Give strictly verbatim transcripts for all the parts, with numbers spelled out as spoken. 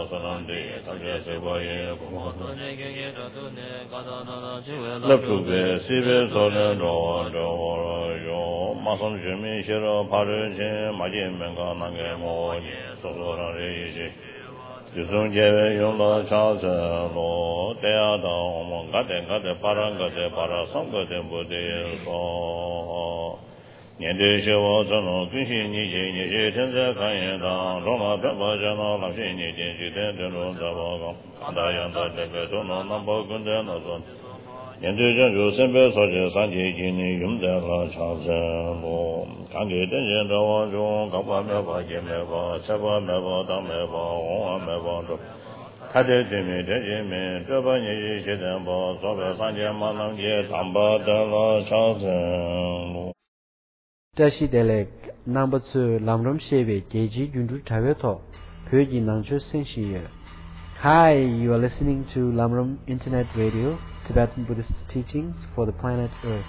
Niente Shewa Zano, Kunshi Nije, Nije, Tenze Kanyen Dang, Roma Pepa Jano, Lamshi Nije, Jiten Tenru Zabagam, Kanda Yanta Tepe, Tono Nampo Kunde Nazon, Niente Janju Sempe Soje Sanji Jini, Yumde La Chazen Lo, Kange Tenjen Rawa Jung, Kapa Meba, Gemeba, Cheba Meba, Dang Meba, Honga Meba, Do, Kade Temi, Tenjimi, Treba Nije, Shitenpo, Sobe Sanje Manang Je, Tamba De La Chazen Lo. Tashi Delek number two Lamram Sheve Geji Yundu Taveto Pyoji Nangcho Senshi. Hi, you are listening to Lamram Internet Radio, Tibetan Buddhist teachings for the planet Earth.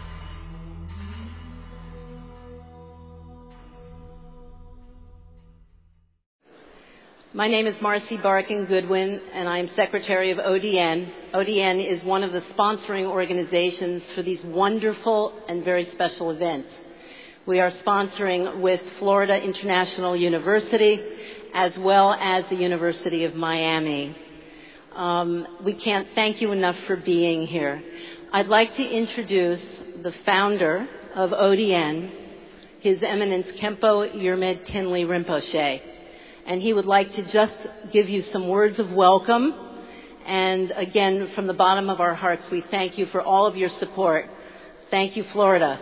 My name is Marcy Barkin Goodwin, and I am Secretary of O D N. O D N is one of the sponsoring organizations for these wonderful and very special events. We are sponsoring with Florida International University as well as the University of Miami. Um, we can't thank you enough for being here. I'd like to introduce the founder of O D N, His Eminence Khenpo Yermed Tenli Rinpoche. And he would like to just give you some words of welcome. And again, from the bottom of our hearts, we thank you for all of your support. Thank you, Florida.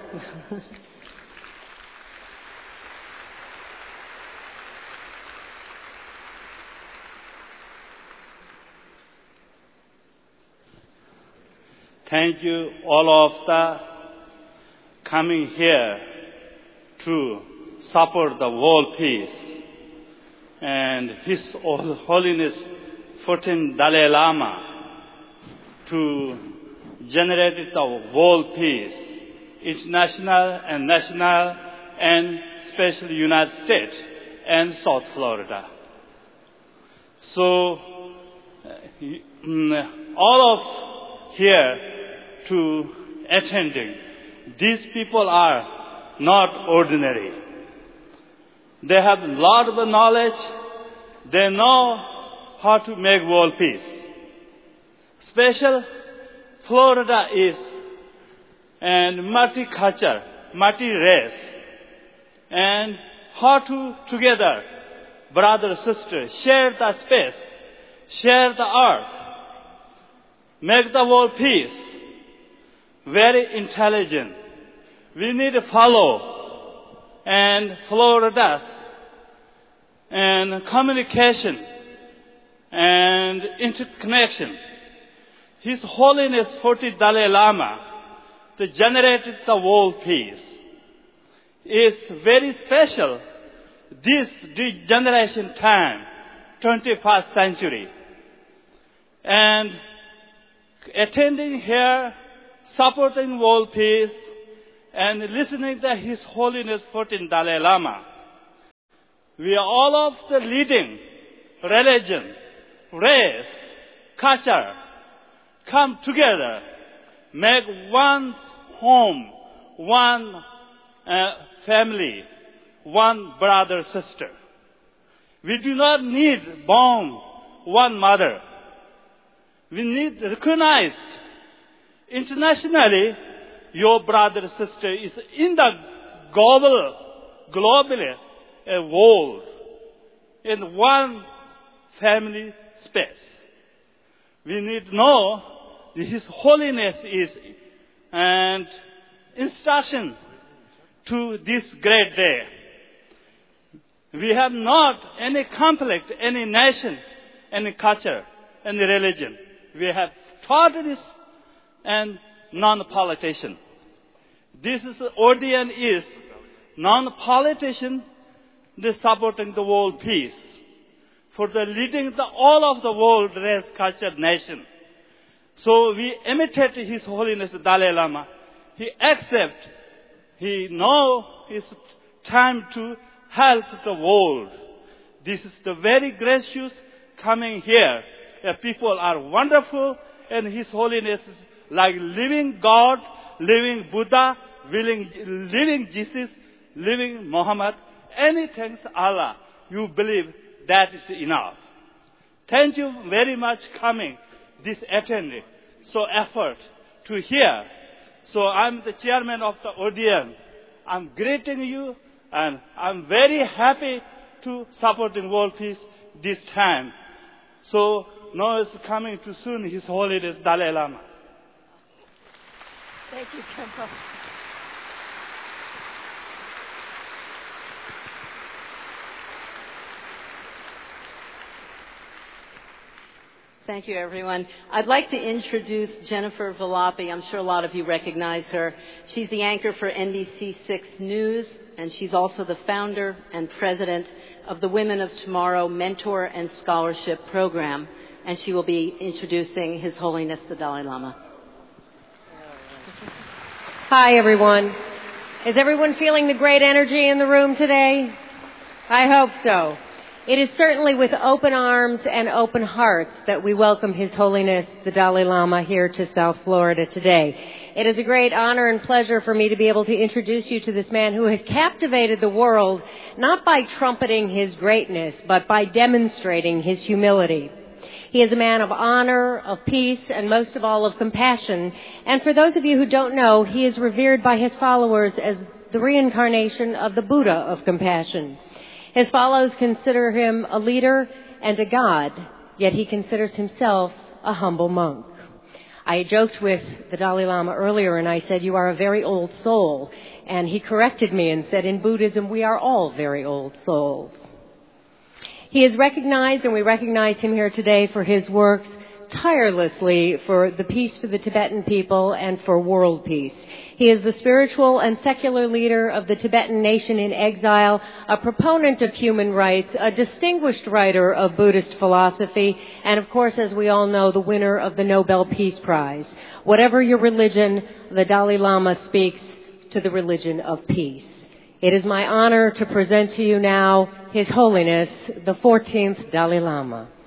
Thank you all of the coming here to support the world peace. And His Holiness fourteenth Dalai Lama to generate the world peace, international and national, and especially United States and South Florida. So all of here to attending, these people are not ordinary. They have a lot of knowledge. They know how to make world peace. Special Florida is and multicultural, multi-race, and how to together, brother, sister, share the space, share the earth, make the world peace. Very intelligent. We need to follow and Florida's and communication and interconnection. His Holiness fourteenth Dalai Lama to generate the world peace is very special. This generation time, twenty-first century, and attending here, supporting world peace, and listening to His Holiness fourteenth Dalai Lama. We are all of the leading religion, race, culture, come together, make one home, one uh, family, one brother, sister. We do not need born one mother. We need recognized internationally. Your brother, sister is in the global, globally, a world, in one family space. We need to know that His Holiness is and instruction to this great day. We have not any conflict, any nation, any culture, any religion. We have taught this and non-politician. This is O D N is non-politician, the supporting the world peace, for the leading the all of the world race, culture, nation. So we imitate His Holiness Dalai Lama. He accept, he know it's time to help the world. This is the very gracious, coming here. Uh, people are wonderful, and His Holiness is like living God, living Buddha, living, living Jesus, living Muhammad. Anything Allah, you believe that is enough. Thank you very much coming, this attending, so effort to hear. So I'm the chairman of the O D N. I'm greeting you, and I'm very happy to supporting world peace this time. So now is coming too soon, His Holiness Dalai Lama. Thank you, Khenpo. Thank you, everyone. I'd like to introduce Jennifer Valapi. I'm sure a lot of you recognize her. She's the anchor for N B C six News, and she's also the founder and president of the Women of Tomorrow Mentor and Scholarship Program, and she will be introducing His Holiness the Dalai Lama. Hi, everyone. Is everyone feeling the great energy in the room today? I hope so. It is certainly with open arms and open hearts that we welcome His Holiness the Dalai Lama here to South Florida today. It is a great honor and pleasure for me to be able to introduce you to this man who has captivated the world, not by trumpeting his greatness, but by demonstrating his humility. He is a man of honor, of peace, and most of all of compassion. And for those of you who don't know, he is revered by his followers as the reincarnation of the Buddha of compassion. His followers consider him a leader and a god, yet he considers himself a humble monk. I joked with the Dalai Lama earlier and I said, "You are a very old soul." And he corrected me and said, "In Buddhism, we are all very old souls." He is recognized, and we recognize him here today for his works tirelessly for the peace for the Tibetan people and for world peace. He is the spiritual and secular leader of the Tibetan nation in exile, a proponent of human rights, a distinguished writer of Buddhist philosophy, and of course, as we all know, the winner of the Nobel Peace Prize. Whatever your religion, the Dalai Lama speaks to the religion of peace. It is my honor to present to you now His Holiness, the fourteenth Dalai Lama.